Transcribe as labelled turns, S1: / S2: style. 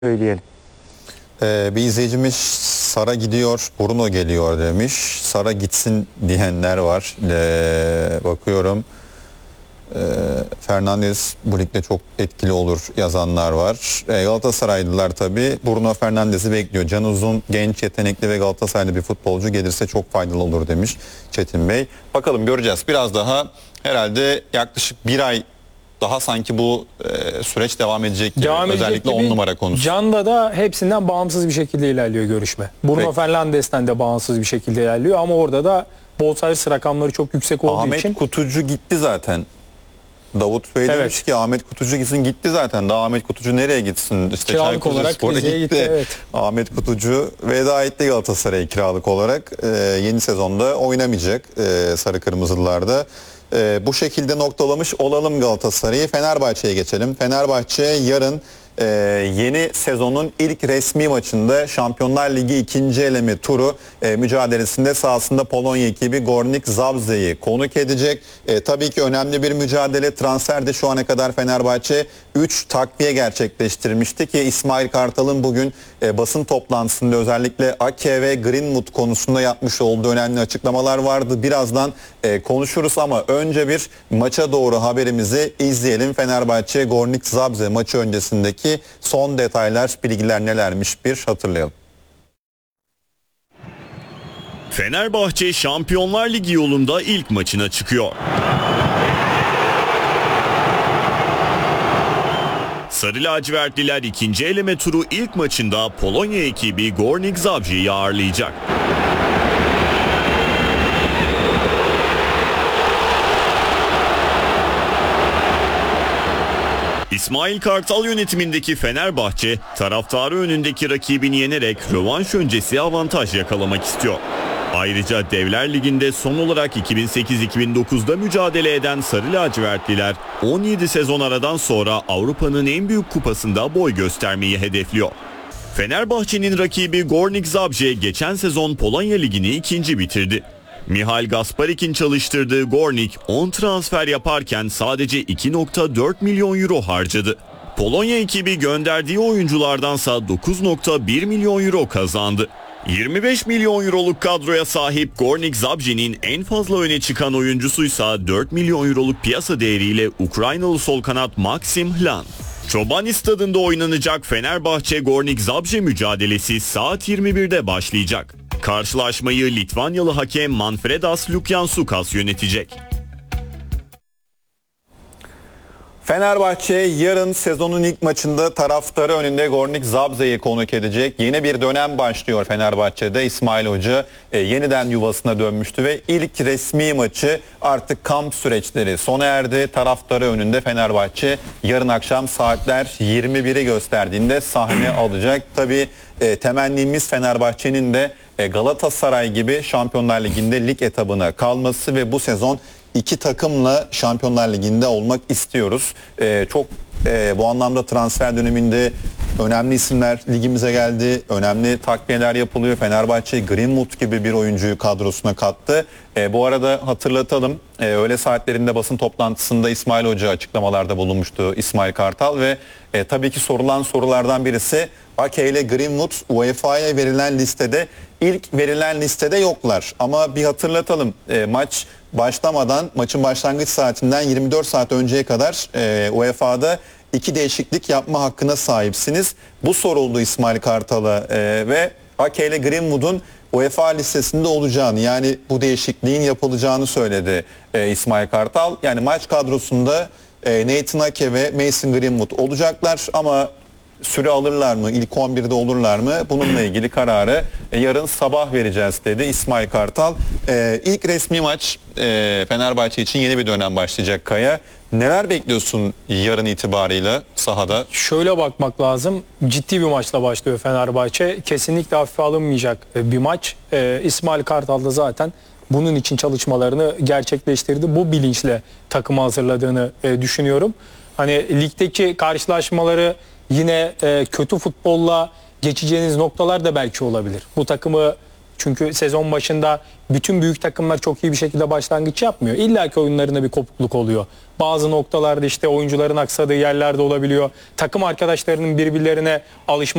S1: söyleyelim.
S2: Bir izleyicimiz Sara gidiyor, Bruno geliyor demiş. Sara gitsin diyenler var. Bakıyorum. Fernandes bu ligde çok etkili olur yazanlar var. Galatasaraylılar tabii Bruno Fernandes'i bekliyor. Can Uzun genç, yetenekli ve Galatasaraylı bir futbolcu gelirse çok faydalı olur demiş Çetin Bey. Bakalım, göreceğiz. Biraz daha herhalde yaklaşık bir ay daha sanki bu süreç devam edecek gibi. Özellikle 10 numara konusu.
S3: Can'da da hepsinden bağımsız bir şekilde ilerliyor görüşme. Bruno Fernandes'ten de bağımsız bir şekilde ilerliyor ama orada da bonservis rakamları çok yüksek olduğu
S2: Ahmet
S3: için.
S2: Ahmet Kutucu gitti zaten. Davut Bey demiş ki Ahmet Kutucu gitsin, gitti zaten. Daha Ahmet Kutucu nereye gitsin? İşte
S3: kiralık olarak Rize'ye gitti. Evet.
S2: Ahmet Kutucu veda etti Galatasaray'a kiralık olarak. Yeni sezonda oynamayacak Sarı Kırmızılılarda. Bu şekilde noktalamış olalım Galatasaray'ı. Fenerbahçe'ye geçelim. Fenerbahçe yarın yeni sezonun ilk resmi maçında Şampiyonlar Ligi ikinci eleme turu mücadelesinde sahasında Polonya ekibi Górnik Zabrze'yi konuk edecek. Tabii ki önemli bir mücadele. Transferde şu ana kadar Fenerbahçe 3 takviye gerçekleştirmişti ki İsmail Kartal'ın bugün basın toplantısında özellikle Ake ve Greenwood konusunda yapmış olduğu önemli açıklamalar vardı. Birazdan konuşuruz ama önce bir maça doğru haberimizi izleyelim. Fenerbahçe Górnik Zabrze maçı öncesindeki son detaylar, bilgiler nelermiş bir hatırlayalım.
S4: Fenerbahçe Şampiyonlar Ligi yolunda ilk maçına çıkıyor. Sarı lacivertliler ikinci eleme turu ilk maçında Polonya ekibi Górnik Zabrze'yi ağırlayacak. İsmail Kartal yönetimindeki Fenerbahçe, taraftarı önündeki rakibini yenerek rövanş öncesi avantaj yakalamak istiyor. Ayrıca Devler Ligi'nde son olarak 2008-2009'da mücadele eden Sarı lacivertliler 17 sezon aradan sonra Avrupa'nın en büyük kupasında boy göstermeyi hedefliyor. Fenerbahçe'nin rakibi Górnik Zabrze geçen sezon Polonya Ligi'ni ikinci bitirdi. Mihail Gasparik'in çalıştırdığı Górnik 10 transfer yaparken sadece 2,4 milyon euro harcadı. Polonya ekibi gönderdiği oyunculardansa 9,1 milyon euro kazandı. 25 milyon euroluk kadroya sahip Górnik Zabrze'nin en fazla öne çıkan oyuncusuysa 4 milyon euroluk piyasa değeriyle Ukraynalı sol kanat Maksim Hlan. Çobani stadında oynanacak Fenerbahçe Górnik Zabrze mücadelesi saat 21'de başlayacak. Karşılaşmayı Litvanyalı hakem Manfredas Lukjansukas yönetecek.
S2: Fenerbahçe yarın sezonun ilk maçında taraftarı önünde Górnik Zabrze'yi konuk edecek. Yeni bir dönem başlıyor Fenerbahçe'de. İsmail Hoca yeniden yuvasına dönmüştü ve ilk resmi maçı, artık kamp süreçleri sona erdi. Taraftarı önünde Fenerbahçe yarın akşam saatler 21'i gösterdiğinde sahne alacak. Tabii temennimiz Fenerbahçe'nin de Galatasaray gibi Şampiyonlar Ligi'nde lig etabına kalması ve bu sezon iki takımla Şampiyonlar Ligi'nde olmak istiyoruz. Çok bu anlamda transfer döneminde önemli isimler ligimize geldi. Önemli takviyeler yapılıyor. Fenerbahçe Greenwood gibi bir oyuncuyu kadrosuna kattı. Bu arada hatırlatalım. Öğle saatlerinde basın toplantısında İsmail Hoca açıklamalarda bulunmuştu, İsmail Kartal, ve tabii ki sorulan sorulardan birisi Ake ile Greenwood UEFA'ya verilen listede, ilk verilen listede yoklar. Ama bir hatırlatalım, maç başlamadan, maçın başlangıç saatinden 24 saat önceye kadar UEFA'da 2 değişiklik yapma hakkına sahipsiniz. Bu soruldu İsmail Kartal'a ve Ake ile Greenwood'un UEFA listesinde olacağını, yani bu değişikliğin yapılacağını söyledi İsmail Kartal. Yani maç kadrosunda Nathan Ake ve Mason Greenwood olacaklar ama süre alırlar mı, ilk 11'de olurlar mı, bununla ilgili kararı yarın sabah vereceğiz dedi İsmail Kartal. İlk resmi maç Fenerbahçe için yeni bir dönem başlayacak Kaya. Neler bekliyorsun yarın itibarıyla sahada?
S3: Şöyle bakmak lazım. Ciddi bir maçla başlıyor Fenerbahçe. Kesinlikle hafife alınmayacak bir maç. İsmail Kartal da zaten bunun için çalışmalarını gerçekleştirdi. Bu bilinçle takımı hazırladığını düşünüyorum. Hani ligdeki karşılaşmaları yine kötü futbolla geçeceğiniz noktalar da belki olabilir. Bu takımı Çünkü sezon başında bütün büyük takımlar çok iyi bir şekilde başlangıç yapmıyor. İlla ki oyunlarında bir kopukluk oluyor. Bazı noktalarda işte oyuncuların aksadığı yerlerde olabiliyor. Takım arkadaşlarının birbirlerine alışma